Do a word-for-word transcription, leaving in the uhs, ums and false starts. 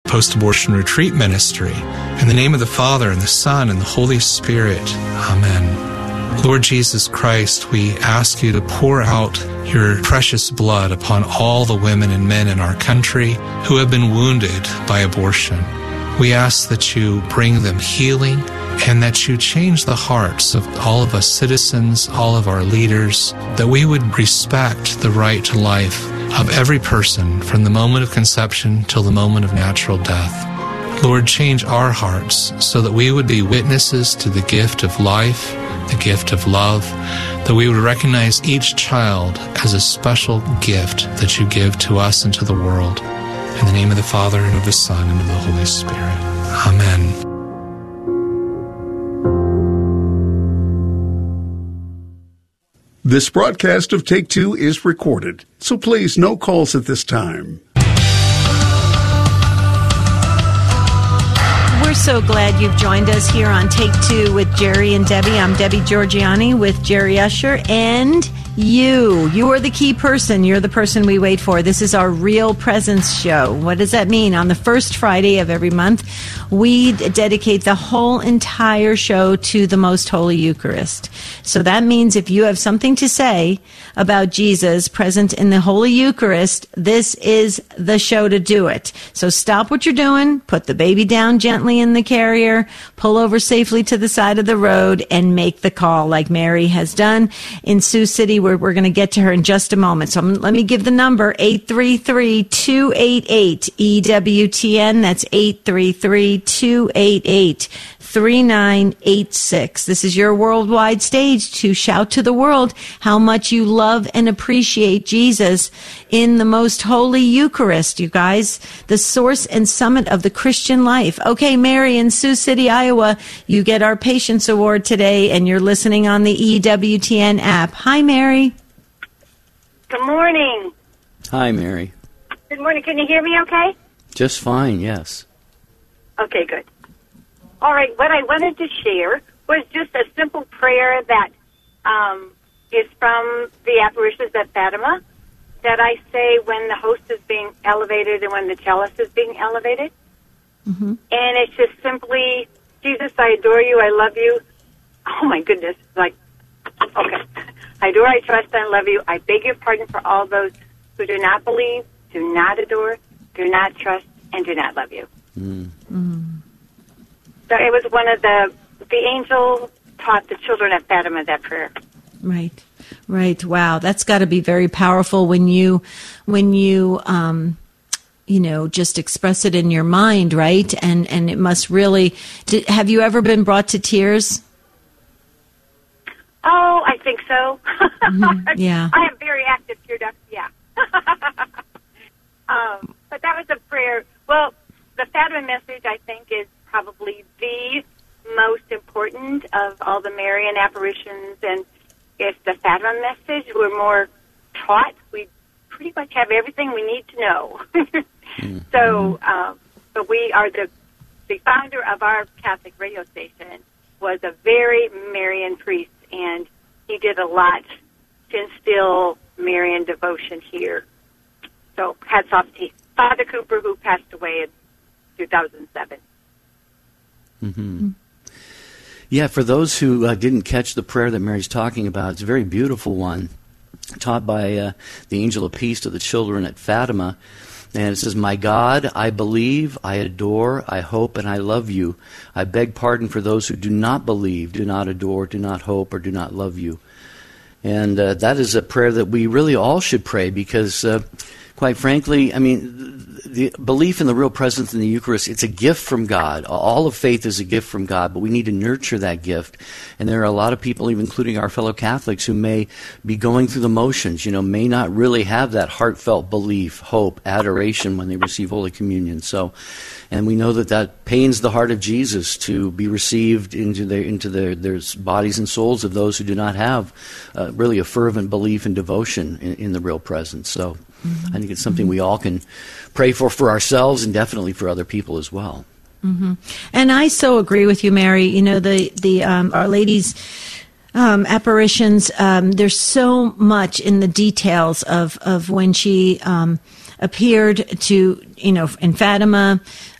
Post-Abortion Retreat Ministry. In the name of the Father, and the Son, and the Holy Spirit. Amen. Lord Jesus Christ, we ask you to pour out your precious blood upon all the women and men in our country who have been wounded by abortion. We ask that you bring them healing and that you change the hearts of all of us citizens, all of our leaders, that we would respect the right to life of every person from the moment of conception till the moment of natural death. Lord, change our hearts so that we would be witnesses to the gift of life, the gift of love, that we would recognize each child as a special gift that you give to us and to the world. In the name of the Father, and of the Son, and of the Holy Spirit. Amen. This broadcast of Take Two is recorded, so please, no calls at this time. We're so glad you've joined us here on Take Two with Jerry and Debbie. I'm Debbie Georgiani with Jerry Usher, and you. You are the key person. You're the person we wait for. This is our Real Presence show. What does that mean? On the first Friday of every month, we dedicate the whole entire show to the Most Holy Eucharist. So that means if you have something to say about Jesus present in the Holy Eucharist, this is the show to do it. So stop what you're doing, put the baby down gently in the carrier, pull over safely to the side of the road, and make the call like Mary has done in Sioux City. We're, we're going to get to her in just a moment. So let me give the number, eight three three, two eight eight, E W T N. That's eight three three, two eight eight, three nine eight six. This is your worldwide stage to shout to the world how much you love and appreciate Jesus in the Most Holy Eucharist, you guys, the source and summit of the Christian life. Okay, Mary in Sioux City, Iowa, you get our Patience Award today, and you're listening on the E W T N app. Hi, Mary. Good morning. Hi, Mary. Good morning. Can you hear me okay? Just fine, yes. Okay, good. All right, what I wanted to share was just a simple prayer that um, is from the apparitions at Fatima that I say when the host is being elevated and when the chalice is being elevated. Mm-hmm. And it's just simply, Jesus, I adore you, I love you. Oh, my goodness. Like, okay. I adore, I trust, I love you. I beg your pardon for all those who do not believe, do not adore, do not trust, and do not love you. Mm. Mm. So it was one of the, the angel taught the children at Fatima that prayer. Right, right. Wow, that's got to be very powerful when you, when you, um, you know, just express it in your mind, right? And and it must really. Did, have you ever been brought to tears? Oh, I think so. Mm-hmm. Yeah, I have very active tear ducts. Yeah. um, but that was a prayer. Well, the Fatima message, I think, is probably the most important of all the Marian apparitions. And if the Fatima message were more taught, we pretty much have everything we need to know. mm-hmm. So, um, but we are the the founder of our Catholic radio station was a very Marian priest, and he did a lot to instill Marian devotion here. So hats off to Father Cooper, who passed away in two thousand seven. Mm-hmm. Yeah, for those who uh, didn't catch the prayer that Mary's talking about, it's a very beautiful one, taught by uh, the angel of peace to the children at Fatima. And it says, "My God, I believe, I adore, I hope, and I love you. I beg pardon for those who do not believe, do not adore, do not hope, or do not love you." And uh, that is a prayer that we really all should pray because, uh, quite frankly, I mean, the belief in the real presence in the Eucharist, it's a gift from God. All of faith is a gift from God, but we need to nurture that gift. And there are a lot of people, even including our fellow Catholics, who may be going through the motions, you know, may not really have that heartfelt belief, hope, adoration when they receive Holy Communion. So, and we know that that pains the heart of Jesus to be received into their into their, their bodies and souls of those who do not have uh, really a fervent belief and devotion in, in the real presence. So mm-hmm. I think it's something we all can pray for for ourselves and definitely for other people as well. Mm-hmm. And I so agree with you, Mary. You know, the, the um, Our Lady's um, apparitions, um, there's so much in the details of, of when she um, appeared to, you know, in Fatima,